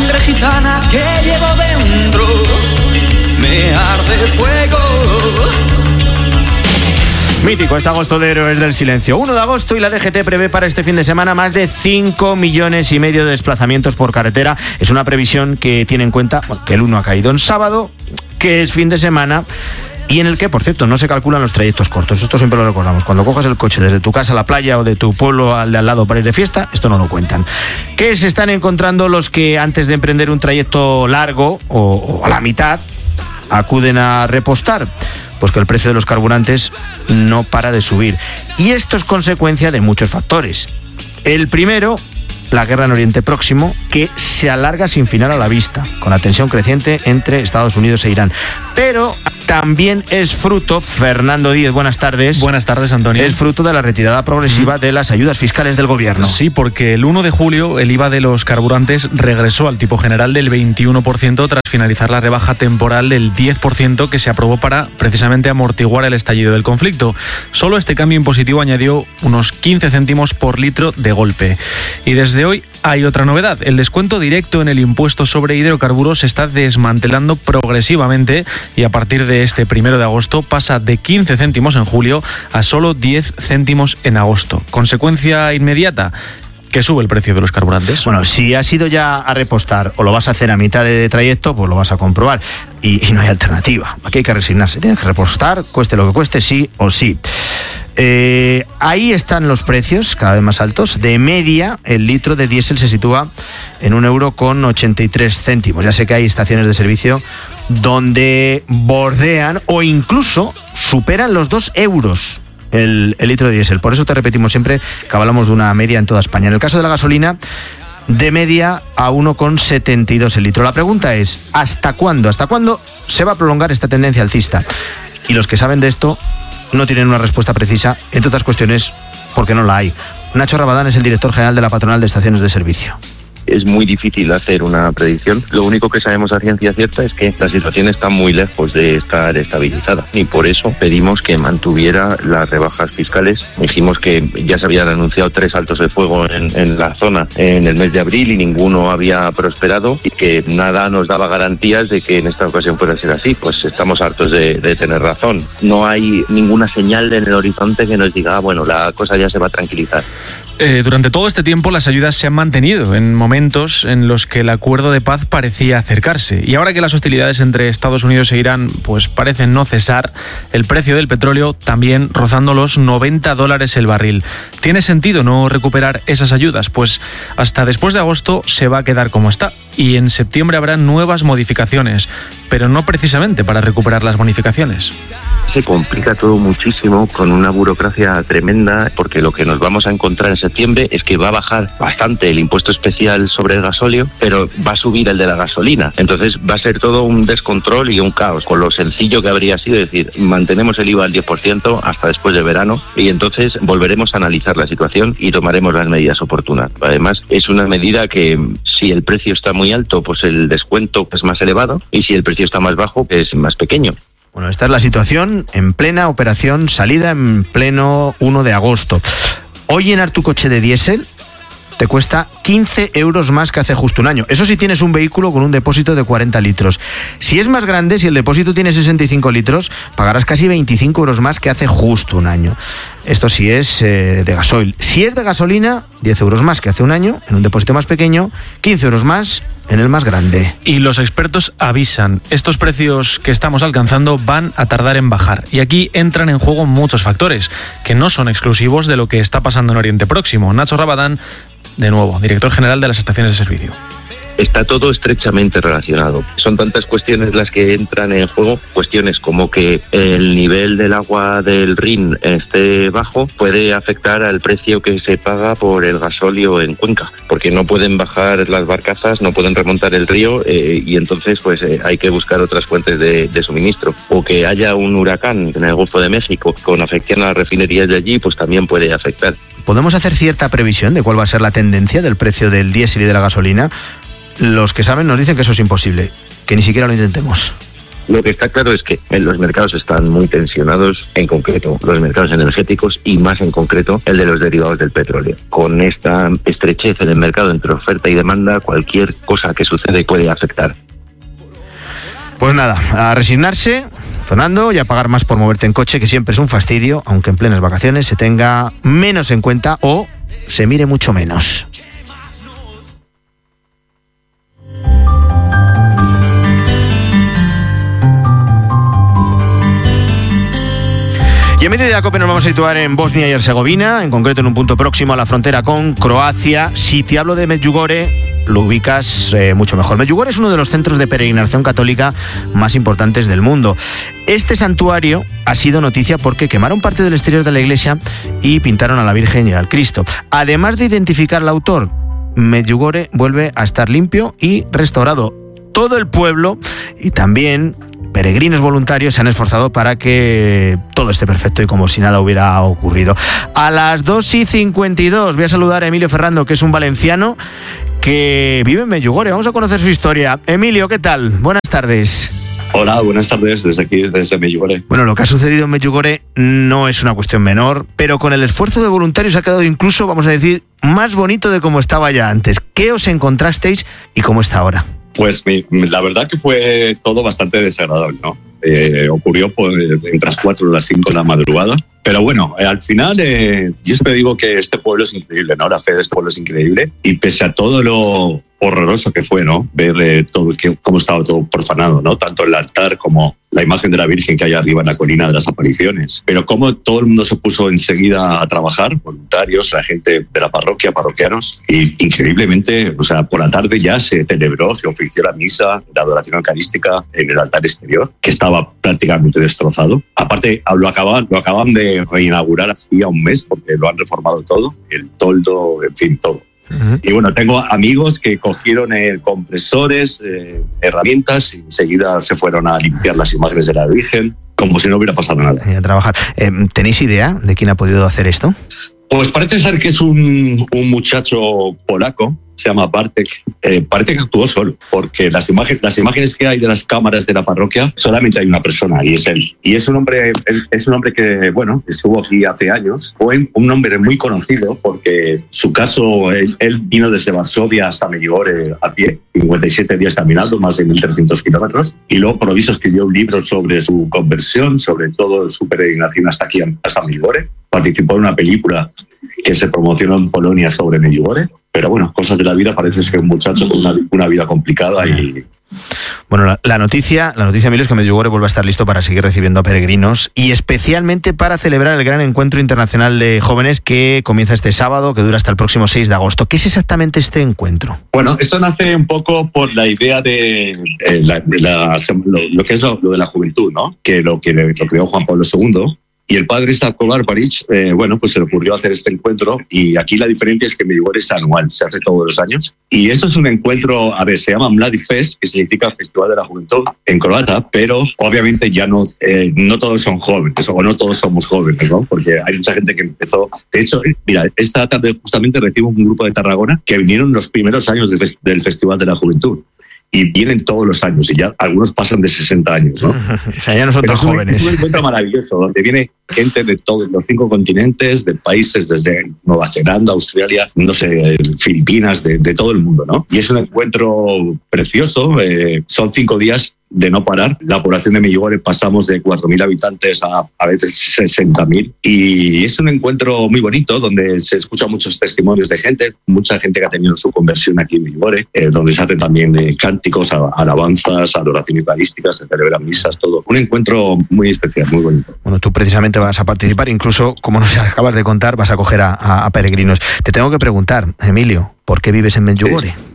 sangre gitana que llevo dentro me arde fuego. Mítico este agosto de Héroes del Silencio. 1 de agosto y la DGT prevé para este fin de semana más de 5,5 millones de desplazamientos por carretera. Es una previsión que tiene en cuenta que el 1 ha caído en sábado, que es fin de semana y en el que, por cierto, no se calculan los trayectos cortos. Esto siempre lo recordamos. Cuando coges el coche desde tu casa a la playa o de tu pueblo al de al lado para ir de fiesta, esto no lo cuentan. ¿Qué se están encontrando los que antes de emprender un trayecto largo o a la mitad acuden a repostar? Pues que el precio de los carburantes no para de subir. Y esto es consecuencia de muchos factores. El primero, la guerra en Oriente Próximo, que se alarga sin final a la vista, con la tensión creciente entre Estados Unidos e Irán. Pero también es fruto, Fernando Díez, buenas tardes. Buenas tardes, Antonio. Es fruto de la retirada progresiva de las ayudas fiscales del gobierno. Sí, porque el 1 de julio el IVA de los carburantes regresó al tipo general del 21% tras finalizar la rebaja temporal del 10% que se aprobó para precisamente amortiguar el estallido del conflicto. Solo este cambio impositivo añadió unos 15 céntimos por litro de golpe. Y desde hoy hay otra novedad. El descuento directo en el impuesto sobre hidrocarburos se está desmantelando progresivamente y a partir de este 1 de agosto pasa de 15 céntimos en julio a solo 10 céntimos en agosto. Consecuencia inmediata, que sube el precio de los carburantes. Bueno, si has ido ya a repostar o lo vas a hacer a mitad de trayecto, pues lo vas a comprobar. Y no hay alternativa. Aquí hay que resignarse. Tienes que repostar, cueste lo que cueste, sí o sí. Ahí están los precios cada vez más altos. De media, el litro de diésel se sitúa en 1,83 €. Ya sé que hay estaciones de servicio donde bordean o incluso superan los 2 euros el litro de diésel. Por eso te repetimos siempre que hablamos de una media en toda España. En el caso de la gasolina, de media a 1,72 el litro. La pregunta es, ¿hasta cuándo? ¿Hasta cuándo se va a prolongar esta tendencia alcista? Y los que saben de esto no tienen una respuesta precisa, entre otras cuestiones, porque no la hay. Nacho Rabadán es el director general de la Patronal de Estaciones de Servicio. Es muy difícil hacer una predicción. Lo único que sabemos a ciencia cierta es que la situación está muy lejos de estar estabilizada y por eso pedimos que mantuviera las rebajas fiscales. Dijimos que ya se habían anunciado 3 altos de fuego en la zona en el mes de abril y ninguno había prosperado y que nada nos daba garantías de que en esta ocasión fuera a ser así. Pues estamos hartos de tener razón. No hay ninguna señal en el horizonte que nos diga, bueno, la cosa ya se va a tranquilizar. Durante todo este tiempo las ayudas se han mantenido en momentos en los que el acuerdo de paz parecía acercarse. Y ahora que las hostilidades entre Estados Unidos e Irán pues parecen no cesar, el precio del petróleo también rozando los $90 el barril. ¿Tiene sentido no recuperar esas ayudas? Pues hasta después de agosto se va a quedar como está. Y en septiembre habrá nuevas modificaciones, pero no precisamente para recuperar las bonificaciones. Se complica todo muchísimo con una burocracia tremenda porque lo que nos vamos a encontrar en septiembre es que va a bajar bastante el impuesto especial sobre el gasóleo, pero va a subir el de la gasolina. Entonces va a ser todo un descontrol y un caos, con lo sencillo que habría sido decir, mantenemos el IVA al 10% hasta después del verano y entonces volveremos a analizar la situación y tomaremos las medidas oportunas. Además, es una medida que si el precio está muy alto, pues el descuento es más elevado y si el precio está más bajo, es más pequeño. Bueno, esta es la situación en plena operación salida en pleno 1 de agosto. Hoy llenar tu coche de diésel te cuesta 15 € más que hace justo un año. Eso si tienes un vehículo con un depósito de 40 litros. Si es más grande, si el depósito tiene 65 litros, pagarás casi 25 € más que hace justo un año. Esto sí es de gasoil. Si es de gasolina, 10 € más que hace un año, en un depósito más pequeño, 15 € más en el más grande. Y los expertos avisan, estos precios que estamos alcanzando van a tardar en bajar. Y aquí entran en juego muchos factores, que no son exclusivos de lo que está pasando en Oriente Próximo. Nacho Rabadán, de nuevo, director general de las estaciones de servicio. Está todo estrechamente relacionado. Son tantas cuestiones las que entran en juego, cuestiones como que el nivel del agua del Rin esté bajo puede afectar al precio que se paga por el gasóleo en Cuenca, porque no pueden bajar las barcazas, no pueden remontar el río y entonces pues hay que buscar otras fuentes de suministro. O que haya un huracán en el Golfo de México con afección a las refinerías de allí, pues también puede afectar. ¿Podemos hacer cierta previsión de cuál va a ser la tendencia del precio del diésel y de la gasolina? Los que saben nos dicen que eso es imposible, que ni siquiera lo intentemos. Lo que está claro es que los mercados están muy tensionados, en concreto los mercados energéticos y más en concreto el de los derivados del petróleo. Con esta estrechez en el mercado entre oferta y demanda, cualquier cosa que sucede puede afectar. Pues nada, a resignarse, Fernando, y a pagar más por moverte en coche, que siempre es un fastidio, aunque en plenas vacaciones se tenga menos en cuenta o se mire mucho menos. Y en medio de la COPE nos vamos a situar en Bosnia y Herzegovina, en concreto en un punto próximo a la frontera con Croacia. Si te hablo de Medjugorje, lo ubicas mucho mejor. Medjugorje es uno de los centros de peregrinación católica más importantes del mundo. Este santuario ha sido noticia porque quemaron parte del exterior de la iglesia y pintaron a la Virgen y al Cristo. Además de identificar al autor, Medjugorje vuelve a estar limpio y restaurado. Todo el pueblo y también peregrinos voluntarios se han esforzado para que todo esté perfecto y como si nada hubiera ocurrido. A las 2:52 voy a saludar a Emilio Ferrando, que es un valenciano que vive en Medjugorje. Vamos a conocer su historia. Emilio, ¿qué tal? Buenas tardes. Hola, buenas tardes desde aquí, desde Medjugorje. Bueno, lo que ha sucedido en Medjugorje no es una cuestión menor, pero con el esfuerzo de voluntarios ha quedado incluso, vamos a decir, más bonito de como estaba ya antes. ¿Qué os encontrasteis y cómo está ahora? Pues la verdad que fue todo bastante desagradable, ¿no? Ocurrió entre las 4 y las 5 de la madrugada. Pero bueno, al final yo siempre digo que este pueblo es increíble, ¿no? La fe de este pueblo es increíble. Y pese a todo lo horroroso que fue, ¿no? Ver todo cómo estaba todo profanado, ¿no? Tanto el altar como la imagen de la Virgen que hay arriba en la colina de las apariciones. Pero cómo todo el mundo se puso enseguida a trabajar, voluntarios, la gente de la parroquia, parroquianos. Y increíblemente, o sea, por la tarde ya se celebró, se ofició la misa, la adoración eucarística en el altar exterior, que estaba prácticamente destrozado. Aparte, lo acaban de reinaugurar hacía un mes porque lo han reformado todo, el toldo, en fin, todo. Uh-huh. Y bueno, tengo amigos que cogieron compresores, herramientas y enseguida se fueron a limpiar las imágenes de la Virgen como si no hubiera pasado nada. A trabajar. ¿Tenéis idea de quién ha podido hacer esto? Pues parece ser que es un muchacho polaco, se llama Bartek. Parece que actuó solo, porque las imágenes que hay de las cámaras de la parroquia, solamente hay una persona y es él. Y es un hombre que, bueno, estuvo aquí hace años. Fue un hombre muy conocido porque su caso, él vino desde Varsovia hasta Medjugorje a pie, 57 días caminando, más de 1.300 kilómetros. Y luego, por lo visto, escribió un libro sobre su conversión, sobre todo su peregrinación hasta aquí, hasta Medjugorje. Participó en una película que se promocionó en Polonia sobre Medjugorje. Pero bueno, cosas de la vida, parece ser un muchacho con una vida complicada y... Bueno, la noticia, Emilio, es que Medjugorje vuelve a estar listo para seguir recibiendo a peregrinos y especialmente para celebrar el gran encuentro internacional de jóvenes que comienza este sábado, que dura hasta el próximo 6 de agosto. ¿Qué es exactamente este encuentro? Bueno, esto nace un poco por la idea de lo que es lo de la juventud, ¿no? Que lo creó Juan Pablo II. Y el padre Slavko Barbaric, bueno, pues se le ocurrió hacer este encuentro y aquí la diferencia es que Medjugorje es anual, se hace todos los años. Y esto es un encuentro, se llama Mladi Fest, que significa Festival de la Juventud en croata, pero obviamente ya no todos son jóvenes, o no todos somos jóvenes, ¿no? Porque hay mucha gente que empezó... De hecho, mira, esta tarde justamente recibo un grupo de Tarragona que vinieron los primeros años del Festival de la Juventud. Y vienen todos los años, y ya algunos pasan de 60 años, ¿no? O sea, ya no son tan jóvenes. Es un encuentro maravilloso, donde viene gente de todos los 5 continentes, de países desde Nueva Zelanda, Australia, no sé, Filipinas, de todo el mundo, ¿no? Y es un encuentro precioso, son 5 días de no parar. La población de Medjugorje pasamos de 4.000 habitantes a veces 60.000 y es un encuentro muy bonito donde se escuchan muchos testimonios de gente, mucha gente que ha tenido su conversión aquí en Medjugorje, donde se hacen también cánticos, alabanzas, adoración eucarística, se celebran misas, todo. Un encuentro muy especial, muy bonito. Bueno, tú precisamente vas a participar, incluso, como nos acabas de contar, vas a coger a peregrinos. Te tengo que preguntar, Emilio, ¿por qué vives en Medjugorje? Sí.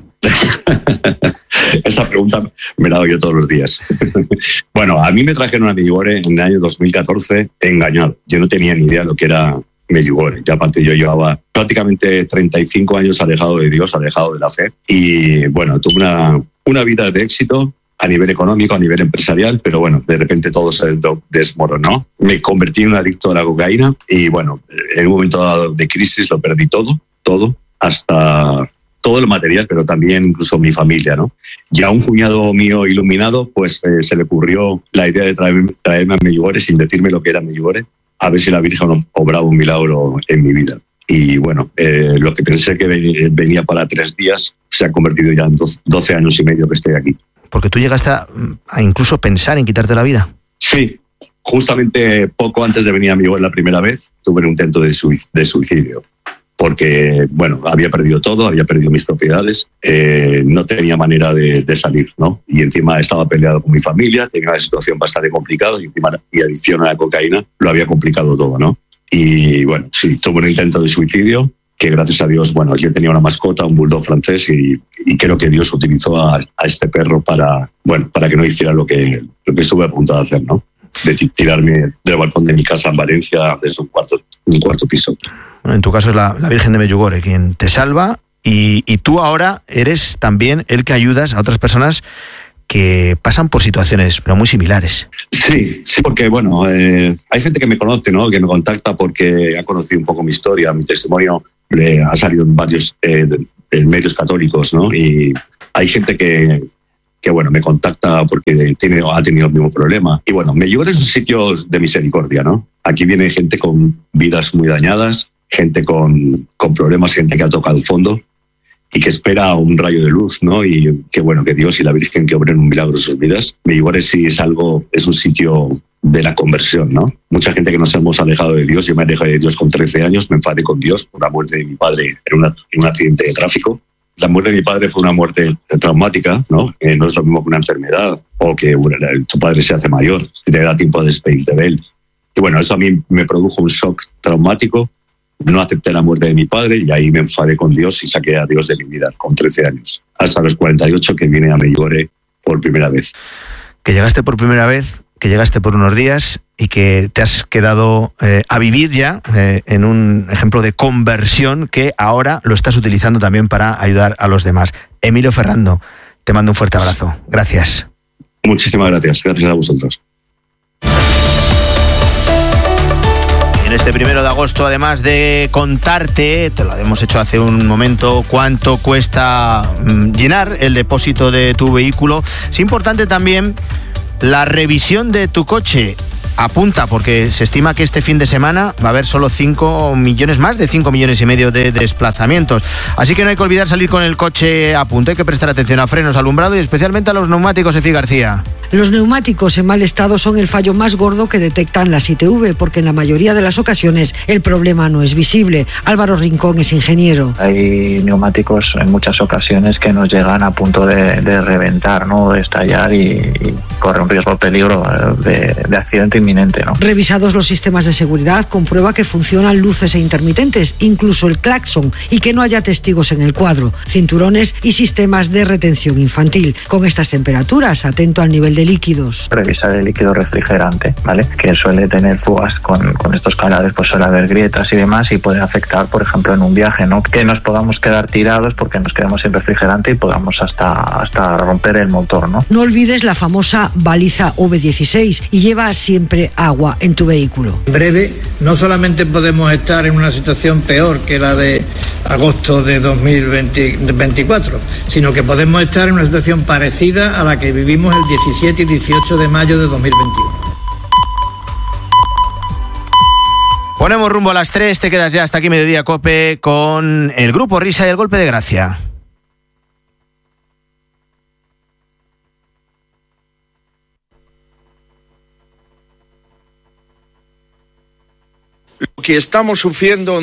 Esa pregunta me la doy yo todos los días. Bueno, a mí me trajeron a Medjugorje en el año 2014 engañado. Yo no tenía ni idea de lo que era Medjugorje. Ya aparte yo llevaba prácticamente 35 años alejado de Dios, alejado de la fe. Y bueno, tuve una vida de éxito a nivel económico, a nivel empresarial, pero bueno, de repente todo se desmoronó. Me convertí en un adicto a la cocaína y bueno, en un momento dado de crisis lo perdí todo, hasta todo lo material, pero también incluso mi familia, ¿no? Ya a un cuñado mío iluminado, pues se le ocurrió la idea de traerme a Medjugorje sin decirme lo que era Medjugorje, a ver si la Virgen obraba un milagro en mi vida. Y bueno, lo que pensé que venía para 3 días se ha convertido ya en 12 años y medio que estoy aquí. Porque tú llegaste a incluso pensar en quitarte la vida. Sí, justamente poco antes de venir a Medjugorje la primera vez, tuve un intento de suicidio. Porque, bueno, había perdido todo, había perdido mis propiedades, no tenía manera de salir, ¿no? Y encima estaba peleado con mi familia, tenía una situación bastante complicada y encima mi adicción a la cocaína lo había complicado todo, ¿no? Y, bueno, sí, tuve un intento de suicidio que, gracias a Dios, bueno, yo tenía una mascota, un bulldog francés y creo que Dios utilizó a este perro para que no hiciera lo que estuve a punto de hacer, ¿no? De tirarme del balcón de mi casa en Valencia desde un cuarto piso. En tu caso es la Virgen de Medjugorje quien te salva y tú ahora eres también el que ayudas a otras personas que pasan por situaciones pero muy similares. Sí, porque bueno, hay gente que me conoce, ¿no? Que me contacta porque ha conocido un poco mi historia, mi testimonio ha salido en varios medios católicos, ¿no? Y hay gente que bueno, me contacta porque ha tenido el mismo problema. Y bueno, Medjugorje es un sitio de misericordia, ¿no? Aquí viene gente con vidas muy dañadas, gente con problemas, gente que ha tocado el fondo y que espera un rayo de luz, ¿no? Y que bueno, que Dios y la Virgen que obren un milagro en sus vidas. Medjugorje sí es un sitio de la conversión, ¿no? Mucha gente que nos hemos alejado de Dios. Yo me alejé de Dios con 13 años, me enfadé con Dios por la muerte de mi padre en un accidente de tráfico. La muerte de mi padre fue una muerte traumática, ¿no? No es lo mismo que una enfermedad o que tu padre se hace mayor, te da tiempo de despedirte de él. Y bueno, eso a mí me produjo un shock traumático. No acepté la muerte de mi padre y ahí me enfadé con Dios y saqué a Dios de mi vida con 13 años. Hasta los 48 que vine a Medjugorje por primera vez. Que llegaste por primera vez, que llegaste por unos días y que te has quedado a vivir ya en un ejemplo de conversión que ahora lo estás utilizando también para ayudar a los demás. Emilio Ferrando, te mando un fuerte abrazo. Gracias. Muchísimas gracias. Gracias a vosotros. En este 1 de agosto, además de contarte, te lo hemos hecho hace un momento, cuánto cuesta llenar el depósito de tu vehículo, es importante también la revisión de tu coche. Apunta, porque se estima que este fin de semana va a haber solo 5 millones, más de 5 millones y medio de desplazamientos. Así que no hay que olvidar salir con el coche a punto. Hay que prestar atención a frenos, alumbrado y especialmente a los neumáticos, Efi García. Los neumáticos en mal estado son el fallo más gordo que detectan las ITV, porque en la mayoría de las ocasiones el problema no es visible. Álvaro Rincón es ingeniero. Hay neumáticos en muchas ocasiones que nos llegan a punto de reventar, ¿no? De estallar y corre un riesgo, peligro de accidente inminente, ¿no? Revisados los sistemas de seguridad, comprueba que funcionan luces e intermitentes, incluso el claxon, y que no haya testigos en el cuadro, cinturones y sistemas de retención infantil. Con estas temperaturas, atento al nivel de líquidos. Revisar el líquido refrigerante, ¿vale? Que suele tener fugas con estos calores, pues suele haber grietas y demás y puede afectar, por ejemplo, en un viaje, ¿no? Que nos podamos quedar tirados porque nos quedamos sin refrigerante y podamos hasta romper el motor, ¿no? No olvides la famosa baliza V16 y lleva siempre agua en tu vehículo. En breve, no solamente podemos estar en una situación peor que la de agosto de 2024, sino que podemos estar en una situación parecida a la que vivimos el 17 y 18 de mayo de 2021. Ponemos rumbo a las 3, te quedas ya hasta aquí Mediodía Cope con el Grupo Risa y el Golpe de Gracia. Lo que estamos sufriendo.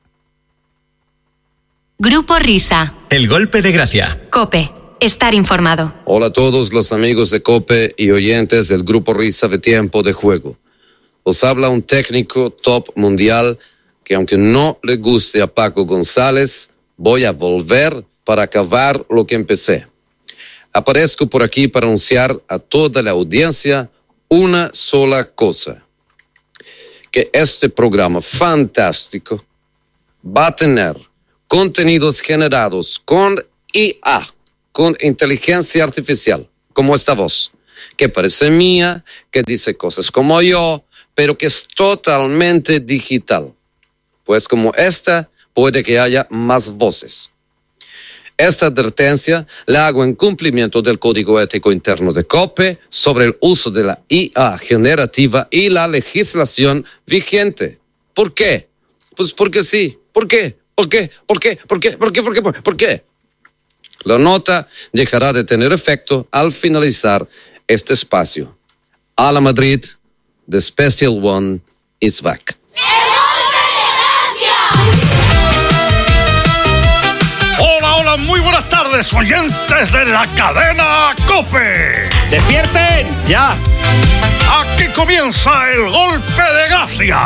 Grupo Risa. El Golpe de Gracia. Cope. Estar informado. Hola a todos los amigos de COPE y oyentes del Grupo Risa de Tiempo de Juego. Os habla un técnico top mundial que, aunque no le guste a Paco González, voy a volver para acabar lo que empecé. Aparezco por aquí para anunciar a toda la audiencia una sola cosa: que este programa fantástico va a tener contenidos generados con IA, con inteligencia artificial, como esta voz, que parece mía, que dice cosas como yo, pero que es totalmente digital. Pues como esta, puede que haya más voces. Esta advertencia la hago en cumplimiento del Código Ético Interno de COPE sobre el uso de la IA generativa y la legislación vigente. ¿Por qué? Pues porque sí. ¿Por qué? ¿Por qué? ¿Por qué? ¿Por qué? ¿Por qué? ¿Por qué? ¿Por qué? La nota dejará de tener efecto al finalizar este espacio. A la Madrid, the Special One is back. Hola, muy buenas tardes, oyentes de la cadena COPE. ¡Despierten! ¡Ya! Aquí comienza el golpe de gracia.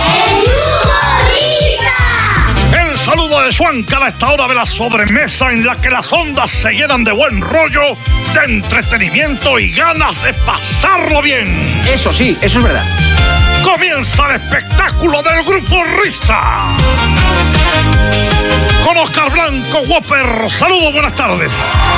El saludo de Juanca a esta hora de la sobremesa en la que las ondas se llenan de buen rollo, de entretenimiento y ganas de pasarlo bien. Eso sí, eso es verdad. Comienza el espectáculo del Grupo Risa. Con Oscar Blanco, Whopper. Saludos, buenas tardes.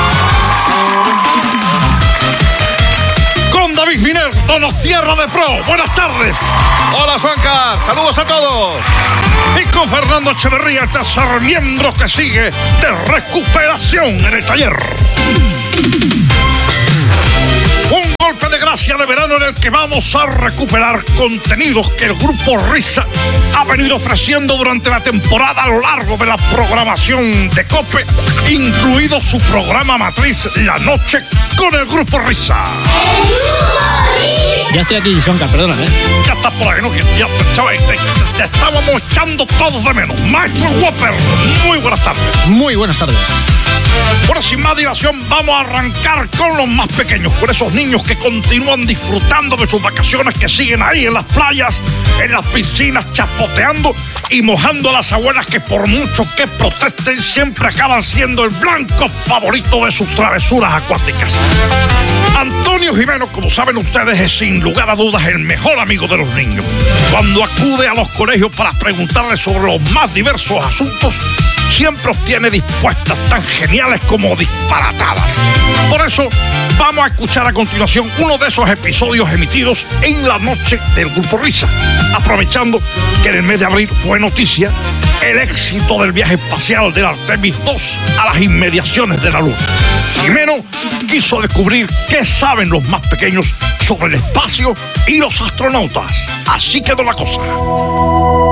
Con David Miner, Donostierra de Pro. Buenas tardes. Hola, Juanca. Saludos a todos. Y con Fernando Echeverría, el tercer miembro que sigue de recuperación en el taller. Un golpe de gracia de verano en el que vamos a recuperar contenidos que el Grupo Risa ha venido ofreciendo durante la temporada a lo largo de la programación de COPE, incluido su programa matriz La Noche con el Grupo Risa. Ya estoy aquí, Sonka, perdona, Ya estás por ahí, ¿no? Que ya, chaval, te estábamos echando todos de menos. Maestro Whopper, muy buenas tardes. Muy buenas tardes. Bueno, sin más dilación, vamos a arrancar con los más pequeños, con esos niños que continúan disfrutando de sus vacaciones, que siguen ahí en las playas, en las piscinas, chapoteando y mojando a las abuelas que por mucho que protesten siempre acaban siendo el blanco favorito de sus travesuras acuáticas. Antonio Jimeno, como saben ustedes, es sin lugar a dudas el mejor amigo de los niños. Cuando acude a los colegios para preguntarles sobre los más diversos asuntos, siempre obtiene respuestas tan geniales como disparatadas. Por eso, vamos a escuchar a continuación uno de esos episodios emitidos en la noche del Grupo Risa, aprovechando que en el mes de abril fue noticia el éxito del viaje espacial del Artemis II a las inmediaciones de la Luna. Jimeno quiso descubrir qué saben los más pequeños sobre el espacio y los astronautas. Así quedó la cosa.